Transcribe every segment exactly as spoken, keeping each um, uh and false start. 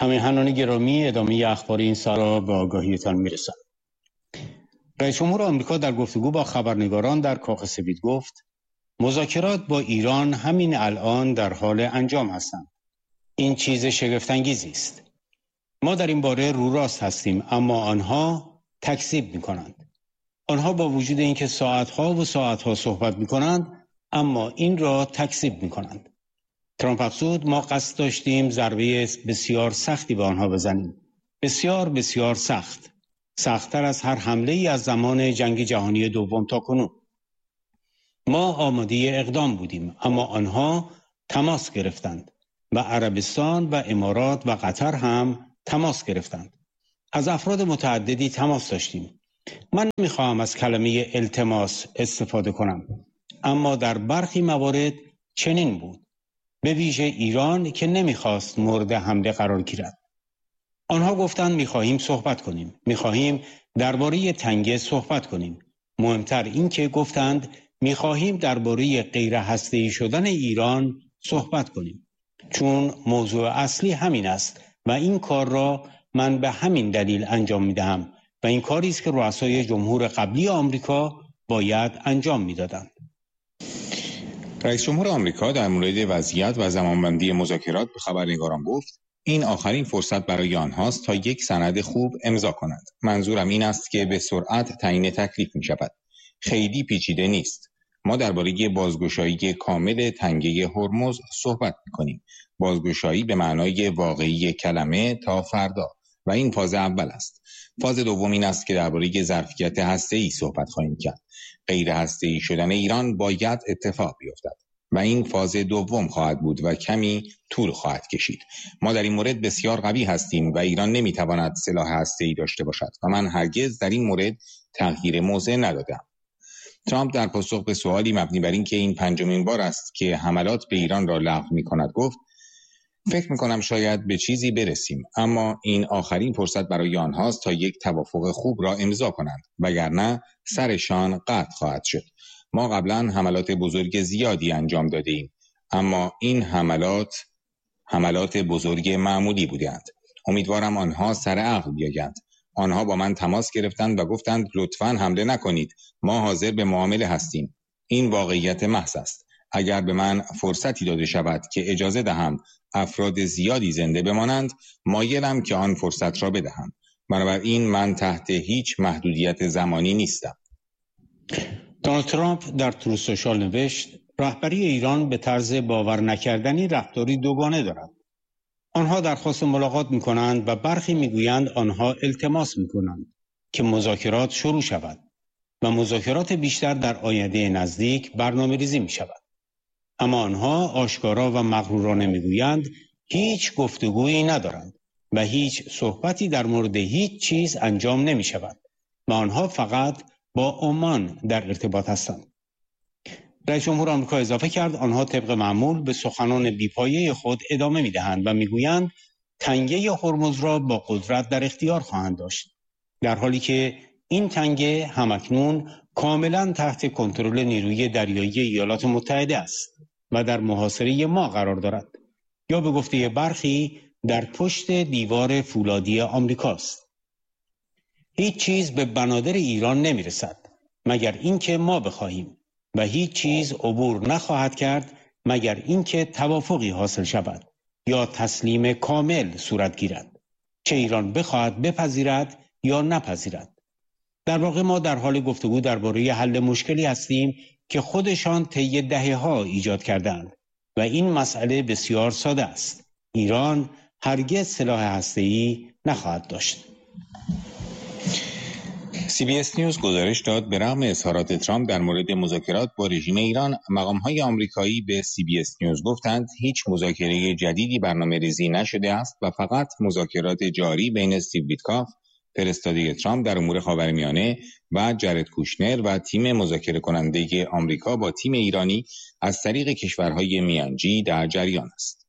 همیهنان گرامی، ادامه اخبار این ساعت را به آگاهیتان میرسد. رئیس جمهور آمریکا در گفتگو با خبرنگاران در کاخ سفید گفت مذاکرات با ایران همین الان در حال انجام هستند. این چیز شگفت انگیزی است. ما در این باره رو راست هستیم، اما آنها تکذیب می‌کنند. آنها با وجود اینکه ساعت‌ها و ساعت‌ها صحبت می‌کنند، اما این را تکذیب می‌کنند. ترامپ افزود ما قصد داشتیم ضربه بسیار سختی به آنها بزنیم. بسیار بسیار سخت. سخت‌تر از هر حمله‌ای از زمان جنگ جهانی دوم تا کنون. ما آماده اقدام بودیم، اما آنها تماس گرفتند و عربستان و امارات و قطر هم تماس گرفتند. از افراد متعددی تماس داشتیم. من نمیخواهم از کلمه التماس استفاده کنم، اما در برخی موارد چنین بود. به ویژه ایران که نمیخواست مورد حمله قرار گیرد. آنها گفتند میخواهیم صحبت کنیم. میخواهیم درباره تنگه صحبت کنیم. مهمتر این که گفتند میخواهیم درباره غیر هسته‌ای شدن ایران صحبت کنیم. چون موضوع اصلی همین است و این کار را من به همین دلیل انجام میدهم و این کاری است که رؤسای جمهور قبلی آمریکا باید انجام میدادند. رئیس جمهور آمریکا در مورد وضعیت و زمانبندی مذاکرات به خبرنگاران گفت این آخرین فرصت برای آنهاست تا یک سند خوب امضا کنند. منظورم این است که به سرعت تعیین تکلیف می شود. خیلی پیچیده نیست. ما درباره بازگشایی کامل تنگه هرمز صحبت می کنیم. بازگشایی به معنای واقعی کلمه تا فردا و این فاز اول است. فاز دوم این است که درباره ظرفیت هسته‌ای صحبت خواهیم کرد. غیر هسته‌ای شدن ایران باید اتفاق بیفتد و این فاز دوم خواهد بود و کمی طول خواهد کشید. ما در این مورد بسیار قوی هستیم و ایران نمیتواند سلاح هسته‌ای داشته باشد و من هرگز در این مورد تغییر موضع ندادم. ترامپ در پاسخ به سوالی مبنی بر این که این پنجمین بار است که حملات به ایران را لغو می‌کند گفت فکر می‌کنم شاید به چیزی برسیم، اما این آخرین فرصت برای آنهاست تا یک توافق خوب را امضا کنند، وگرنه سرشان قطع خواهد شد. ما قبلا حملات بزرگ زیادی انجام داده ایم، اما این حملات حملات بزرگ معمولی بودند. امیدوارم آنها سر عقل بیایند. آنها با من تماس گرفتند و گفتند لطفاً حمله نکنید، ما حاضر به معامله هستیم. این واقعیت محض است. اگر به من فرصتی داده شود که اجازه دهم افراد زیادی زنده بمانند، مایلم که آن فرصت را بدهم. بنابراین من تحت هیچ محدودیت زمانی نیستم. دونالد ترامپ در تروث سوشال نوشت رهبری ایران به طرز باور نکردنی رفتاری دوگانه دارد. آنها درخواست ملاقات می‌کنند و برخی می‌گویند آنها التماس می‌کنند که مذاکرات شروع شود و مذاکرات بیشتر در آینده نزدیک برنامه‌ریزی می‌شود. اما آنها آشکارا و مغرورانه می‌گویند هیچ گفتگویی ندارند و هیچ صحبتی در مورد هیچ چیز انجام نمی‌شود و آنها فقط با عمان در ارتباط هستند. رئیس جمهور آمریکا اضافه کرد آنها طبق معمول به سخنان بیپایه خود ادامه می‌دهند و می‌گویند تنگه هرمز را با قدرت در اختیار خواهند داشت، در حالی که این تنگه همکنون کاملا تحت کنترل نیروی دریایی ایالات متحده است و در محاصره ما قرار دارد، یا به گفته برخی در پشت دیوار فولادی آمریکاست. هیچ چیز به بنادر ایران نمی‌رسد مگر اینکه ما بخواهیم و هیچ چیز عبور نخواهد کرد مگر اینکه توافقی حاصل شود یا تسلیم کامل صورت گیرد، چه ایران بخواهد بپذیرد یا نپذیرد. در واقع ما در حال گفتگو درباره حل مشکلی هستیم که خودشان طی دهه‌ها ایجاد کردند و این مسئله بسیار ساده است. ایران هرگز سلاح هسته‌ای نخواهد داشت. سی بی اس نیوز گزارش داد به رغم اظهارات ترامپ در مورد مذاکرات با رژیم ایران، مقام‌های آمریکایی به سی بی اس نیوز گفتند هیچ مذاکره جدیدی برنامه‌ریزی نشده است و فقط مذاکرات جاری بین استیو ویتکاف، فرستاده ترامپ در امور خاورمیانه و جرد کوشنر و تیم مذاکره کننده آمریکا با تیم ایرانی از طریق کشورهای میانجی در جریان است.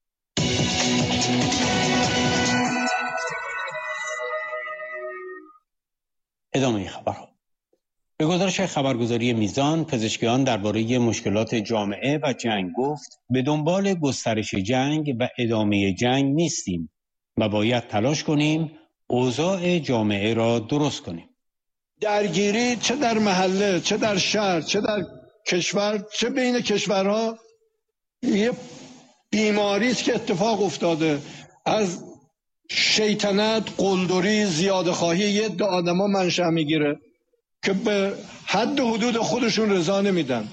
ادامه خبرها. به گزارش خبرگزاری میزان، پزشکیان درباره مشکلات جامعه و جنگ گفت به دنبال گسترش جنگ و ادامه جنگ نیستیم و و باید تلاش کنیم اوضاع جامعه را درست کنیم. درگیری چه در محله، چه در شهر، چه در کشور، چه بین کشورها یه بیماری است که اتفاق افتاده. از شیطنت، قلدری، زیادخواهی یه عده آدما منشأ میگیره که به حد و حدود خودشون رضا نمیدن.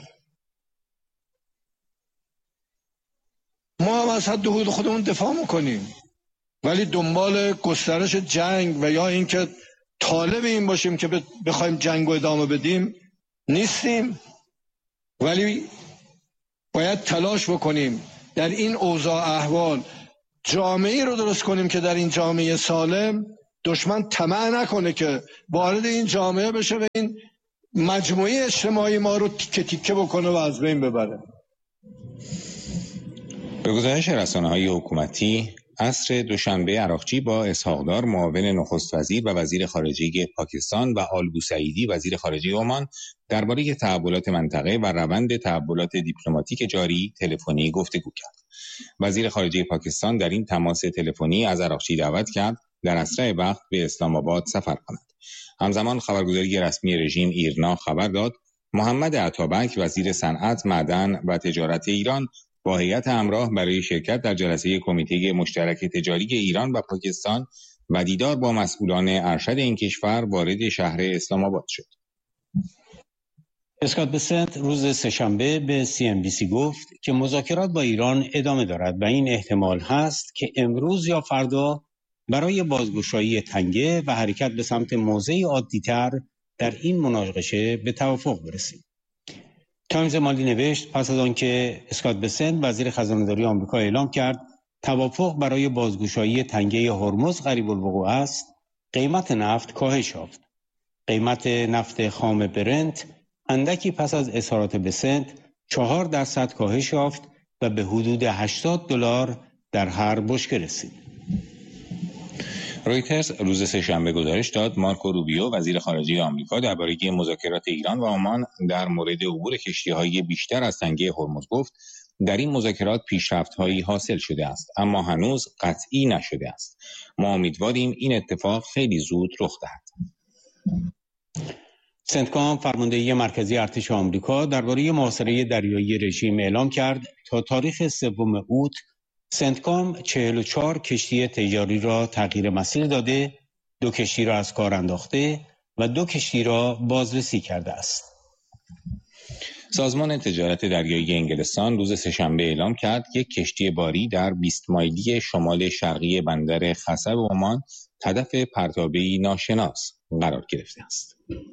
ما هم از حد و حدود خودمون دفاع میکنیم، ولی دنبال گسترش جنگ و یا اینکه طالب این باشیم که بخوایم جنگ رو ادامه بدیم نیستیم، ولی باید تلاش بکنیم در این اوضاع احوال جامعه رو درست کنیم که در این جامعه سالم دشمن طمع نکنه که وارد این جامعه بشه و این مجموعه اجتماعی ما رو تیکه تیکه بکنه و از بین ببره. به گزارش رسانه‌های حکومتی، عصر دوشنبه عراقچی با اسحاق‌دار معاون نخست وزیر و وزیر خارجه پاکستان و آل بوسعیدی وزیر خارجه عمان درباره تحولات منطقه و روند تحولات دیپلماتیک جاری تلفنی گفتگو کرد. وزیر خارجه پاکستان در این تماس تلفنی از عراقچی دعوت کرد در اسرع وقت به اسلام آباد سفر کند. همزمان خبرگزاری رسمی رژیم ایرنا خبر داد محمد عطابک وزیر صنعت، معدن و تجارت ایران با هیئت همراه برای شرکت در جلسه کمیته مشترک تجاری ایران و پاکستان و دیدار با مسئولان ارشد این کشور وارد شهر اسلام آباد شد. اسکات بسنت روز سه‌شنبه به سی ام بی سی گفت که مذاکرات با ایران ادامه دارد و این احتمال هست که امروز یا فردا برای بازگشایی تنگه و حرکت به سمت موضعی عادی‌تر در این مناقشه به توافق برسیم. تایمز مالی نوشت پس از آنکه اسکات بسنت وزیر خزانه‌داری آمریکا اعلام کرد توافق برای بازگشایی تنگه هرمز قریب الوقوع است، قیمت نفت کاهش یافت. قیمت نفت خام برنت اندکی پس از اظهارات بسنت چهار درصد کاهش یافت و به حدود هشتاد دلار در هر بشکه رسید. رویترز روز سه‌شنبه گزارش داد مارکو روبیو وزیر خارجه آمریکا درباره مذاکرات ایران و عمان در مورد عبور کشتی‌های بیشتر از تنگه هرمز گفت در این مذاکرات پیشرفت‌هایی حاصل شده است اما هنوز قطعی نشده است. ما امیدواریم این اتفاق خیلی زود رخ دهد. سنتکام فرماندهی مرکزی ارتش آمریکا درباره محاصره دریایی رژیم اعلام کرد تا تاریخ سوم اوت سنتکام چهل و چهار کشتی تجاری را تغییر مسیر داده، دو کشتی را از کار انداخته و دو کشتی را بازرسی کرده است. سازمان تجارت دریایی انگلستان روز سه‌شنبه اعلام کرد یک کشتی باری در بیست مایلی شمال شرقی بندر خصب عمان هدف پرتابه‌ای ناشناس قرار گرفته است.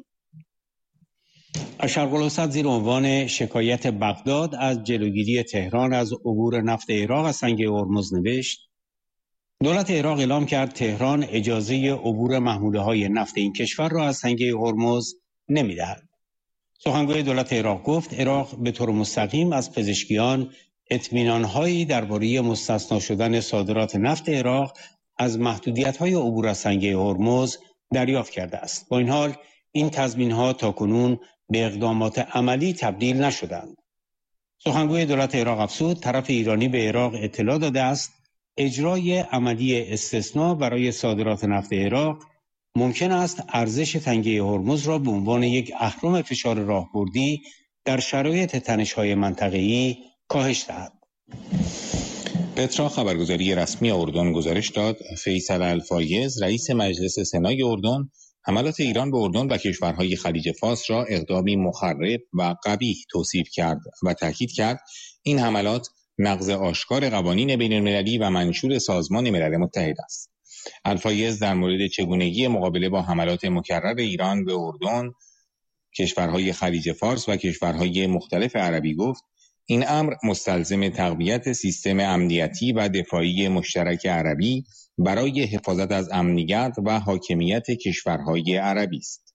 الشرق الاوسط زیر عنوان شکایت بغداد از جلوگیری تهران از عبور نفت عراق از تنگه هرمز نوشت دولت عراق اعلام کرد تهران اجازه عبور محموله‌های نفت این کشور را از تنگه هرمز نمی‌دهد. سخنگوی دولت عراق گفت عراق به طور مستقیم از پزشکیان اطمینان‌هایی درباره مستثنا شدن صادرات نفت عراق از محدودیت‌های عبور از تنگه هرمز دریافت کرده است. با این حال این تضمین‌ها تاکنون به اقدامات عملی تبدیل نشدند. سخنگوی دولت عراق افزود طرف ایرانی به عراق اطلاع داده است اجرای عملی استثناء برای صادرات نفت عراق ممکن است ارزش تنگه هرمز را به عنوان یک اهرم فشار راهبردی در شرایط تنش‌های منطقه‌ای کاهش دهد. پترا خبرگزاری رسمی اردن گزارش داد فیصل الفایز رئیس مجلس سنای اردن حملات ایران به اردن و کشورهای خلیج فارس را اقدامی مخرب و قبیح توصیف کرد و تاکید کرد این حملات نقض آشکار قوانین بین‌المللی و منشور سازمان ملل متحد است. الفایز در مورد چگونگی مقابله با حملات مکرر ایران به اردن، کشورهای خلیج فارس و کشورهای مختلف عربی گفت این امر مستلزم تقویت سیستم امنیتی و دفاعی مشترک عربی برای حفاظت از امنیت و حاکمیت کشورهای عربی است.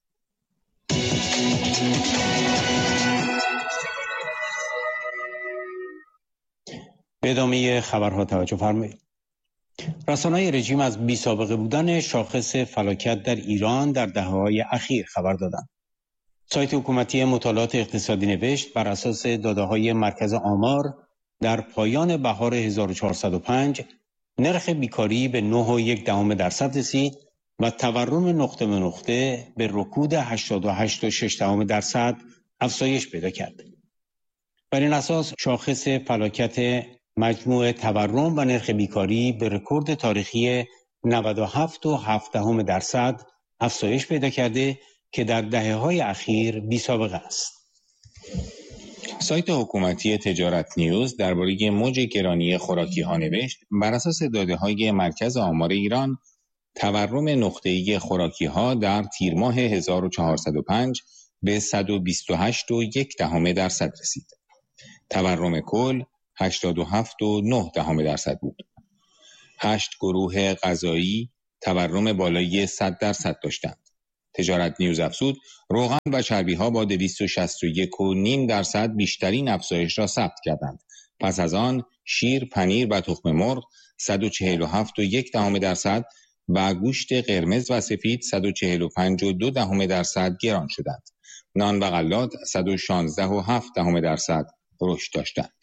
به ادامه خبرها توجه فرمایید. رسانه‌های رژیم از بی‌سابقه بودن شاخص فلاکت در ایران در دهه‌های اخیر خبر دادند. سایت حکومتی مطالعات اقتصادی نوشت بر اساس داده‌های مرکز آمار در پایان بهار هزار و چهارصد و پنج نرخ بیکاری به نه و یک دهم درصد رسید و تورم نقطه به نقطه به رکود هشتاد و هشت و شش دهم درصد افزایش پیدا کرد. بر این اساس شاخص فلاکت مجموع تورم و نرخ بیکاری به رکورد تاریخی نود و هفت و هفت دهم درصد افزایش پیدا کرده که در دهه‌های اخیر بی سابقه است. سایت حکومتی تجارت نیوز درباره موج گرانی خوراکی‌ها نوشت بر اساس داده‌های مرکز آمار ایران تورم نقطه‌ای خوراکی‌ها در تیر ماه هزار و چهارصد و پنج به صد و بیست و هشت و یک دهم درصد رسید. تورم کل هشتاد و هفت و نه دهم درصد بود. هشت گروه غذایی تورم بالای صد درصد داشتند. تجارت نیوز افزود روغن و چربی‌ها با دویست و شصت و یک و نیم درصد بیشترین افزایش را ثبت کردند. پس از آن شیر، پنیر و تخم مرغ صد و چهل و هفت و یک دهم درصد و گوشت قرمز و سفید صد و چهل و پنج و دو دهم درصد گران شدند. نان و غلات صد و شانزده و هفت دهم درصد رشد داشتند.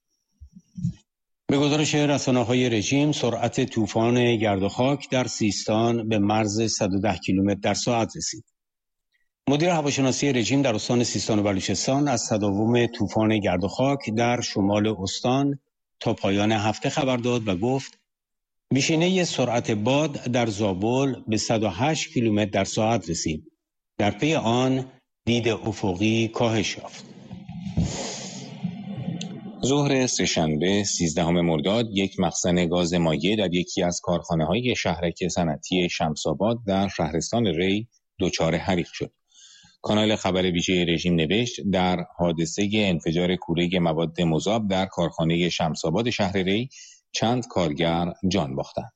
به گزارش رسانه‌های رژیم سرعت طوفان گرد و خاک در سیستان به مرز صد و ده کیلومتر در ساعت رسید. مدیر هواشناسی رژیم در استان سیستان و بلوچستان از تداوم طوفان گرد و خاک در شمال استان تا پایان هفته خبر داد و گفت بیشینه سرعت باد در زابل به صد و هشت کیلومتر در ساعت رسید. در پی آن دید افقی کاهش یافت. ظهر سه‌شنبه سیزدهم مرداد یک مخزن گاز مایع در یکی از کارخانه‌های شهرک صنعتی شمس‌آباد در شهرستان ری دچار حریق شد. کانال خبر ویژه رژیم نوشت در حادثه انفجار کوره مواد مذاب در کارخانه شمس‌آباد شهر ری چند کارگر جان باختند.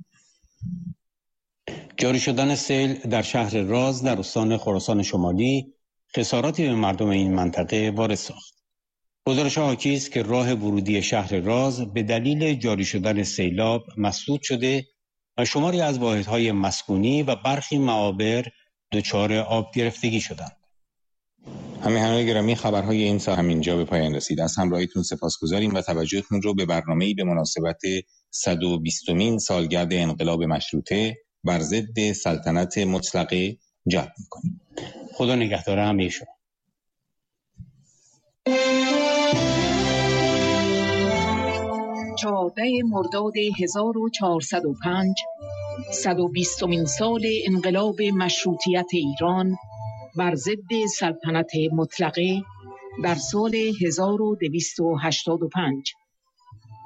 جاری شدن سیل در شهر راز در استان خراسان شمالی خساراتی به مردم این منطقه وارد ساخت. گزارش حاکی است که راه ورودی شهر راز به دلیل جاری شدن سیلاب مسدود شده و شماری از واحدهای مسکونی و برخی معابر دچار آب گرفتگی شدند. همراهان گرامی خبرهای این ساعت همینجا به پایان رسید. از همراهیتون سپاسگزاریم و توجهتون رو به برنامه‌ای به مناسبت صد و بیستمین سالگرد انقلاب مشروطه بر ضد سلطنت مطلقه جلب می‌کنیم. خدا نگهدار همه شما. چهارده مرداد هزار و چهارصد و پنج صد و بیستمین سال انقلاب مشروطیت ایران بر ضد سلطنت مطلقه در سال هزار و دویست و هشتاد و پنج